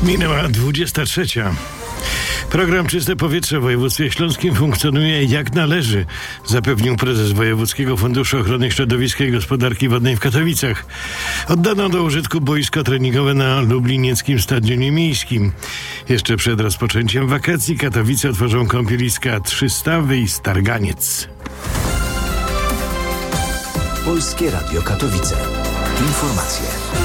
Minęła 23. Program Czyste Powietrze w województwie śląskim funkcjonuje jak należy, zapewnił prezes Wojewódzkiego Funduszu Ochrony Środowiska i Gospodarki Wodnej w Katowicach. Oddano do użytku boisko treningowe na lublinieckim stadionie miejskim. Jeszcze przed rozpoczęciem wakacji Katowice otworzą kąpieliska Trzystawy i Starganiec. Polskie Radio Katowice. Informacje.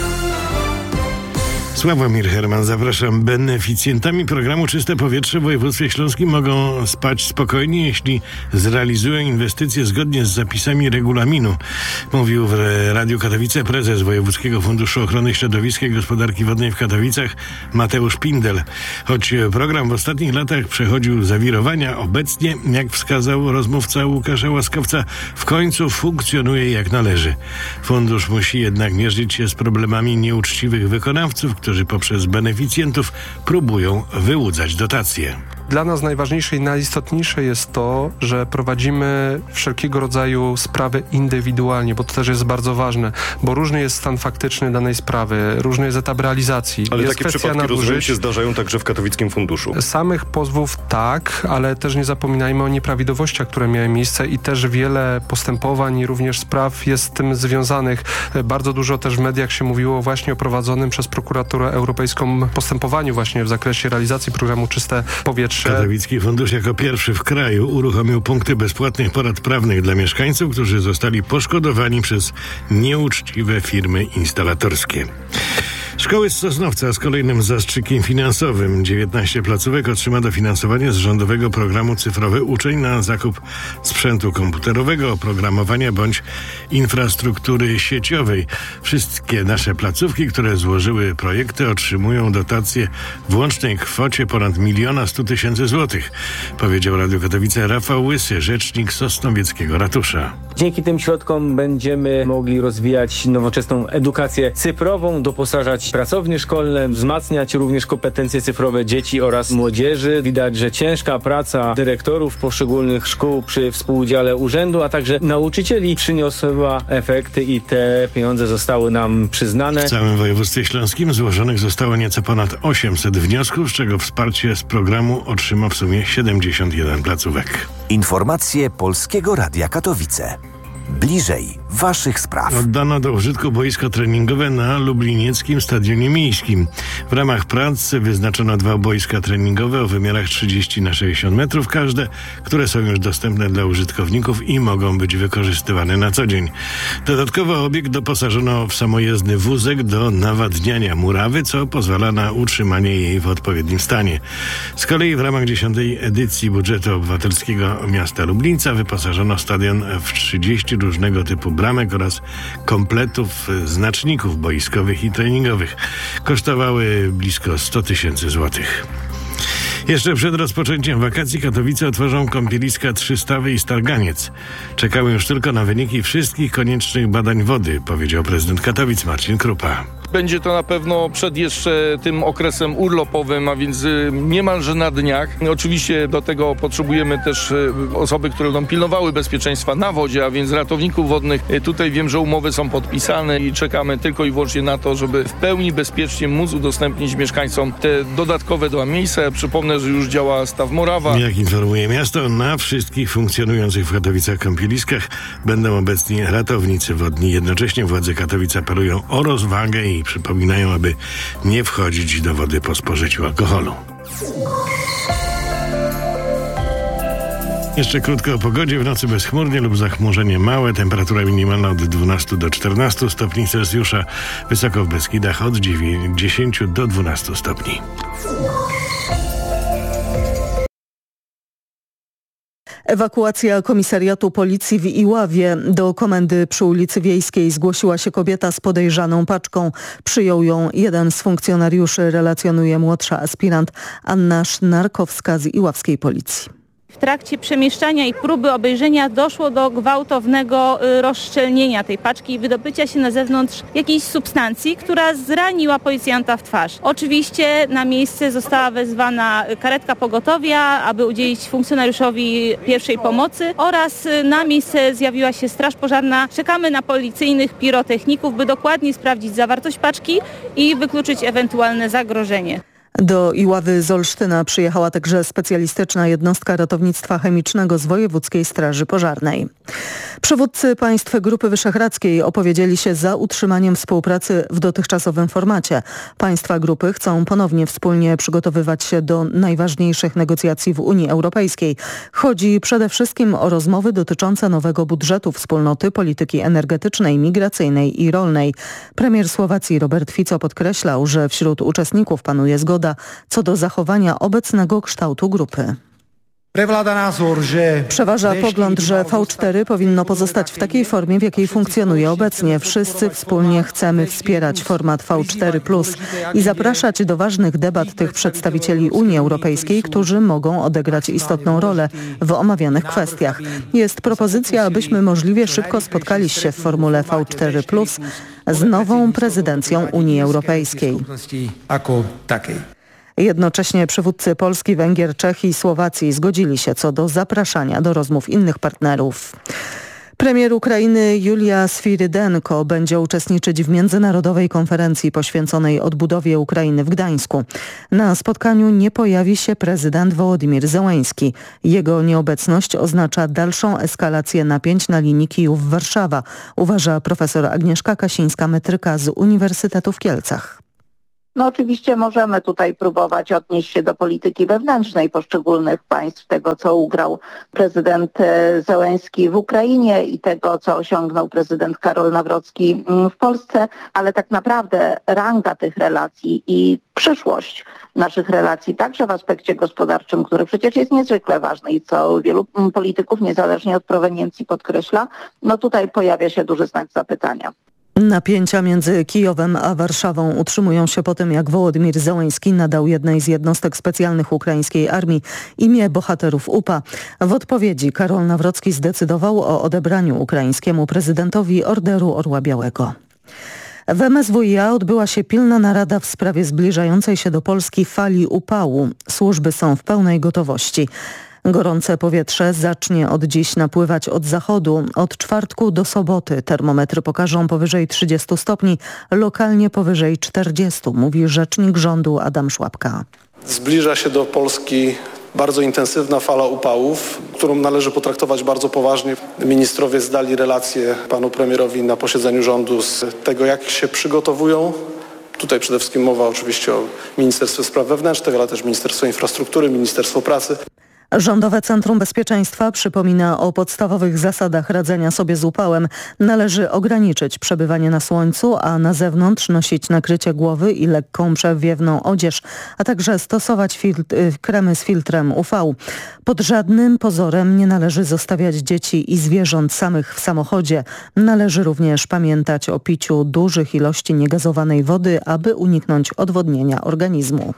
Sławomir Herman, zapraszam. Beneficjentami programu Czyste Powietrze w województwie śląskim mogą spać spokojnie, jeśli zrealizują inwestycje zgodnie z zapisami regulaminu. Mówił w Radiu Katowice prezes Wojewódzkiego Funduszu Ochrony Środowiska i Gospodarki Wodnej w Katowicach Mateusz Pindel. Choć program w ostatnich latach przechodził zawirowania, obecnie, jak wskazał rozmówca Łukasza Łaskowca, w końcu funkcjonuje jak należy. Fundusz musi jednak mierzyć się z problemami nieuczciwych wykonawców, którzy poprzez beneficjentów próbują wyłudzać dotacje. Dla nas najważniejsze i najistotniejsze jest to, że prowadzimy wszelkiego rodzaju sprawy indywidualnie, bo to też jest bardzo ważne, bo różny jest stan faktyczny danej sprawy, różny jest etap realizacji. Ale jest takie przypadki, rozumiem, się zdarzają także w katowickim funduszu. Samych pozwów tak, ale też nie zapominajmy o nieprawidłowościach, które miały miejsce i też wiele postępowań i również spraw jest z tym związanych. Bardzo dużo też w mediach się mówiło właśnie o prowadzonym przez prokuraturę europejską postępowaniu właśnie w zakresie realizacji programu Czyste Powietrze. Katowicki Fundusz jako pierwszy w kraju uruchomił punkty bezpłatnych porad prawnych dla mieszkańców, którzy zostali poszkodowani przez nieuczciwe firmy instalatorskie. Szkoły z Sosnowca z kolejnym zastrzykiem finansowym. 19 placówek otrzyma dofinansowanie z rządowego programu Cyfrowy Uczeń na zakup sprzętu komputerowego, oprogramowania bądź infrastruktury sieciowej. Wszystkie nasze placówki, które złożyły projekty, otrzymują dotacje w łącznej kwocie ponad 1 100 000 złotych, powiedział Radiu Katowice Rafał Łysy, rzecznik Sosnowieckiego Ratusza. Dzięki tym środkom będziemy mogli rozwijać nowoczesną edukację cyfrową, doposażać pracownie szkolne, wzmacniać również kompetencje cyfrowe dzieci oraz młodzieży. Widać, że ciężka praca dyrektorów poszczególnych szkół przy współudziale urzędu, a także nauczycieli przyniosła efekty i te pieniądze zostały nam przyznane. W całym województwie śląskim złożonych zostało nieco ponad 800 wniosków, z czego wsparcie z programu otrzyma w sumie 71 placówek. Informacje Polskiego Radia Katowice. Bliżej waszych spraw. Oddano do użytku boisko treningowe na lublinieckim stadionie miejskim. W ramach prac wyznaczono 2 boiska treningowe o wymiarach 30x60 metrów każde, które są już dostępne dla użytkowników i mogą być wykorzystywane na co dzień. Dodatkowo obiekt doposażono w samojezdny wózek do nawadniania murawy, co pozwala na utrzymanie jej w odpowiednim stanie. Z kolei w ramach 10. edycji budżetu obywatelskiego miasta Lublińca wyposażono stadion w 30 różnego typu bramek oraz kompletów znaczników boiskowych i treningowych. Kosztowały blisko 100 000 złotych. Jeszcze przed rozpoczęciem wakacji Katowice otworzą kąpieliska Trzystawy i Starganiec. Czekały już tylko na wyniki wszystkich koniecznych badań wody, powiedział prezydent Katowic Marcin Krupa. Będzie to na pewno przed jeszcze tym okresem urlopowym, a więc niemalże na dniach. Oczywiście do tego potrzebujemy też osoby, które będą pilnowały bezpieczeństwa na wodzie, a więc ratowników wodnych. Tutaj wiem, że umowy są podpisane i czekamy tylko i wyłącznie na to, żeby w pełni bezpiecznie móc udostępnić mieszkańcom te dodatkowe 2 miejsca. Przypomnę, że już działa staw Morawa. Jak informuje miasto, na wszystkich funkcjonujących w Katowicach kąpieliskach będą obecni ratownicy wodni. Jednocześnie władze Katowic apelują o rozwagę i przypominają, aby nie wchodzić do wody po spożyciu alkoholu. Jeszcze krótko o pogodzie. W nocy bezchmurnie lub zachmurzenie małe. Temperatura minimalna od 12 do 14 stopni Celsjusza. Wysoko w Beskidach od 10 do 12 stopni. Ewakuacja komisariatu policji w Iławie. Do komendy przy ulicy Wiejskiej zgłosiła się kobieta z podejrzaną paczką. Przyjął ją jeden z funkcjonariuszy, relacjonuje młodsza aspirant Anna Sznarkowska z iławskiej policji. W trakcie przemieszczania i próby obejrzenia doszło do gwałtownego rozszczelnienia tej paczki i wydobycia się na zewnątrz jakiejś substancji, która zraniła policjanta w twarz. Oczywiście na miejsce została wezwana karetka pogotowia, aby udzielić funkcjonariuszowi pierwszej pomocy oraz na miejsce zjawiła się straż pożarna. Czekamy na policyjnych pirotechników, by dokładnie sprawdzić zawartość paczki i wykluczyć ewentualne zagrożenie. Do Iławy z Olsztyna przyjechała także specjalistyczna jednostka ratownictwa chemicznego z Wojewódzkiej Straży Pożarnej. Przywódcy państw Grupy Wyszehradzkiej opowiedzieli się za utrzymaniem współpracy w dotychczasowym formacie. Państwa grupy chcą ponownie wspólnie przygotowywać się do najważniejszych negocjacji w Unii Europejskiej. Chodzi przede wszystkim o rozmowy dotyczące nowego budżetu wspólnoty, polityki energetycznej, migracyjnej i rolnej. Premier Słowacji Robert Fico podkreślał, że wśród uczestników panuje zgoda co do zachowania obecnego kształtu grupy. Przeważa pogląd, że V4 powinno pozostać w takiej formie, w jakiej funkcjonuje obecnie. Wszyscy wspólnie chcemy wspierać format V4+ i zapraszać do ważnych debat tych przedstawicieli Unii Europejskiej, którzy mogą odegrać istotną rolę w omawianych kwestiach. Jest propozycja, abyśmy możliwie szybko spotkali się w formule V4+ z nową prezydencją Unii Europejskiej. Jednocześnie przywódcy Polski, Węgier, Czech i Słowacji zgodzili się co do zapraszania do rozmów innych partnerów. Premier Ukrainy Julia Swirydenko będzie uczestniczyć w międzynarodowej konferencji poświęconej odbudowie Ukrainy w Gdańsku. Na spotkaniu nie pojawi się prezydent Wołodymyr Zełenski. Jego nieobecność oznacza dalszą eskalację napięć na linii Kijów-Warszawa, uważa profesor Agnieszka Kasińska-Metryka z Uniwersytetu w Kielcach. Oczywiście możemy tutaj próbować odnieść się do polityki wewnętrznej poszczególnych państw, tego co ugrał prezydent Zełenski w Ukrainie i tego co osiągnął prezydent Karol Nawrocki w Polsce, ale tak naprawdę ranga tych relacji i przyszłość naszych relacji, także w aspekcie gospodarczym, który przecież jest niezwykle ważny i co wielu polityków niezależnie od proweniencji podkreśla, tutaj pojawia się duży znak zapytania. Napięcia między Kijowem a Warszawą utrzymują się po tym, jak Wołodymyr Zełenski nadał jednej z jednostek specjalnych ukraińskiej armii imię bohaterów UPA. W odpowiedzi Karol Nawrocki zdecydował o odebraniu ukraińskiemu prezydentowi Orderu Orła Białego. W MSWiA odbyła się pilna narada w sprawie zbliżającej się do Polski fali upału. Służby są w pełnej gotowości. Gorące powietrze zacznie od dziś napływać od zachodu. Od czwartku do soboty termometry pokażą powyżej 30 stopni, lokalnie powyżej 40, mówi rzecznik rządu Adam Szłapka. Zbliża się do Polski bardzo intensywna fala upałów, którą należy potraktować bardzo poważnie. Ministrowie zdali relację panu premierowi na posiedzeniu rządu z tego, jak się przygotowują. Tutaj przede wszystkim mowa oczywiście o Ministerstwie Spraw Wewnętrznych, ale też Ministerstwo Infrastruktury, Ministerstwo Pracy. Rządowe Centrum Bezpieczeństwa przypomina o podstawowych zasadach radzenia sobie z upałem. Należy ograniczyć przebywanie na słońcu, a na zewnątrz nosić nakrycie głowy i lekką przewiewną odzież, a także stosować kremy z filtrem UV. Pod żadnym pozorem nie należy zostawiać dzieci i zwierząt samych w samochodzie. Należy również pamiętać o piciu dużych ilości niegazowanej wody, aby uniknąć odwodnienia organizmu.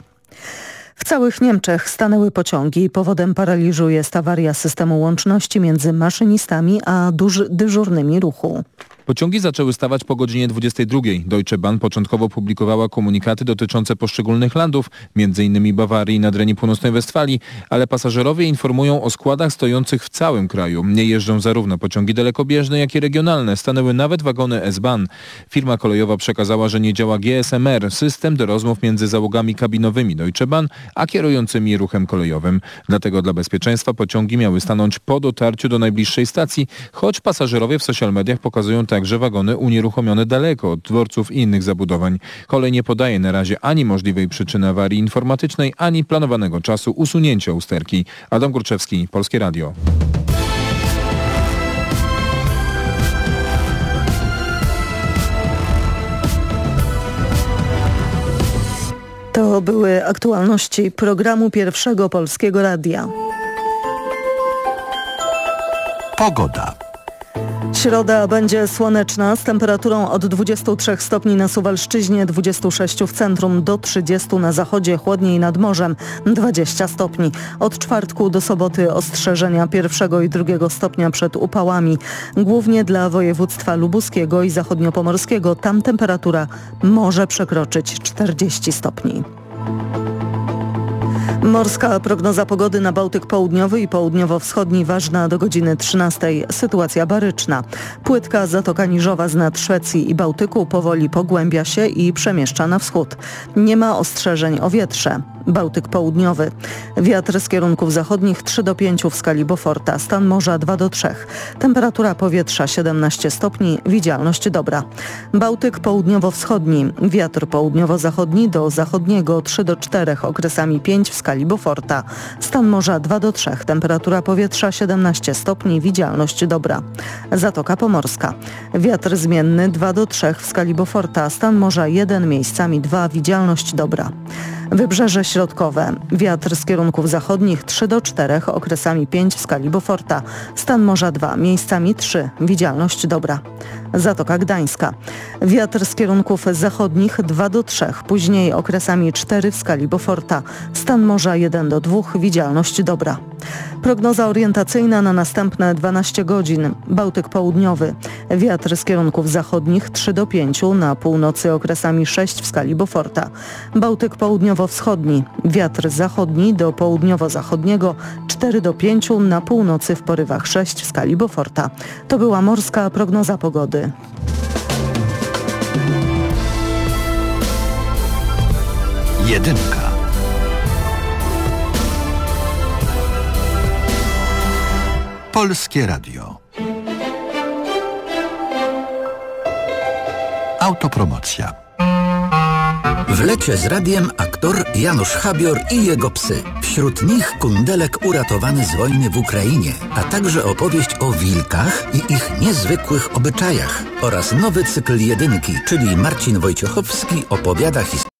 W całych Niemczech stanęły pociągi. Powodem paraliżu jest awaria systemu łączności między maszynistami a dyżurnymi ruchu. Pociągi zaczęły stawać po godzinie 22. Deutsche Bahn początkowo publikowała komunikaty dotyczące poszczególnych landów, m.in. Bawarii i Nadrenii Północnej Westfalii, ale pasażerowie informują o składach stojących w całym kraju. Nie jeżdżą zarówno pociągi dalekobieżne, jak i regionalne. Stanęły nawet wagony S-Bahn. Firma kolejowa przekazała, że nie działa GSMR, system do rozmów między załogami kabinowymi Deutsche Bahn, a kierującymi ruchem kolejowym. Dlatego dla bezpieczeństwa pociągi miały stanąć po dotarciu do najbliższej stacji, choć pasażerowie w social mediach pokazują także wagony unieruchomione daleko od dworców i innych zabudowań. Kolej nie podaje na razie ani możliwej przyczyny awarii informatycznej, ani planowanego czasu usunięcia usterki. Adam Górczewski, Polskie Radio. To były aktualności programu Pierwszego Polskiego Radia. Pogoda. Środa będzie słoneczna z temperaturą od 23 stopni na Suwalszczyźnie, 26 w centrum, do 30 na zachodzie, chłodniej nad morzem, 20 stopni. Od czwartku do soboty ostrzeżenia 1 i 2 stopnia przed upałami. Głównie dla województwa lubuskiego i zachodniopomorskiego. Tam temperatura może przekroczyć 40 stopni. Morska prognoza pogody na Bałtyk Południowy i Południowo-Wschodni ważna do godziny 13. Sytuacja baryczna. Płytka Zatoka Niżowa z nad Szwecji i Bałtyku powoli pogłębia się i przemieszcza na wschód. Nie ma ostrzeżeń o wietrze. Bałtyk Południowy. Wiatr z kierunków zachodnich 3 do 5 w skali Beauforta. Stan morza 2 do 3. Temperatura powietrza 17 stopni. Widzialność dobra. Bałtyk Południowo-Wschodni. Wiatr południowo-zachodni do zachodniego 3 do 4. Okresami 5 w skali Beauforta. Stan morza 2 do 3. Temperatura powietrza 17 stopni. Widzialność dobra. Zatoka Pomorska. Wiatr zmienny 2 do 3 w skali Beauforta. Stan morza 1, miejscami 2. Widzialność dobra. Wybrzeże środkowe. Wiatr z kierunków zachodnich 3 do 4, okresami 5 w skali Beauforta. Stan morza 2, miejscami 3. Widzialność dobra. Zatoka Gdańska. Wiatr z kierunków zachodnich 2 do 3, później okresami 4 w skali Beauforta. Stan morza 1 do 2, widzialność dobra. Prognoza orientacyjna na następne 12 godzin. Bałtyk Południowy. Wiatr z kierunków zachodnich 3 do 5, na północy okresami 6 w skali Beauforta. Bałtyk Południowo-Wschodni. Wiatr zachodni do południowo-zachodniego 4 do 5, na północy w porywach 6 w skali Beauforta. To była morska prognoza pogody. Jedynka. Polskie Radio. Autopromocja. W lecie z radiem aktor Janusz Habior i jego psy. Wśród nich kundelek uratowany z wojny w Ukrainie, a także opowieść o wilkach i ich niezwykłych obyczajach oraz nowy cykl Jedynki, czyli Marcin Wojciechowski opowiada historię